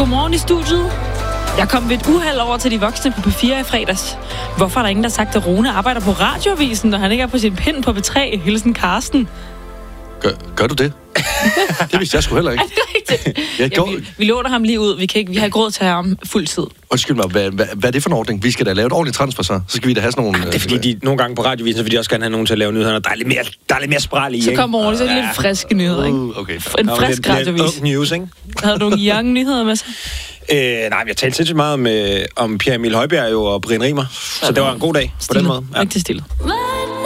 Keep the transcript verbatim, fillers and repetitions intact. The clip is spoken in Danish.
Godmorgen i studiet. Jeg kom ved et uheld over til de voksne på P fire i fredags. Hvorfor er der ingen, der har sagt, at Rune arbejder på Radioavisen, når han ikke er på sin pind på P tre? Hilsen Karsten. Gør, gør du det? Det vidste jeg sgu heller ikke. Er det rigtigt? Jeg Ja, går... vi, vi låner ham lige ud. Vi, kan ikke, vi har ikke råd til ham fuld tid. Undskyld mig, hvad, hvad, hvad er det for en ordning? Vi skal da lave et ordentligt transfer, så. Så skal vi da have sådan nogle... Ja, det er fordi, de nogle gange på Radiovisen, så vil de også gerne have nogen til at lave nyheder, og der er lidt mere, der er lidt mere spral i, Så ikke? kommer Rune, så er det lidt friske nyheder, ikke? Uh, okay. En Der er frisk lidt- lidt radiovis. ung news, ikke? Havde du nogle young nyheder med sig? Øh, nej, jeg talte sindssygt meget med, om Pierre Emil Højbjerg jo, og Brian Rimer, så det var en god dag på den måde. Ja. Rigtig stille.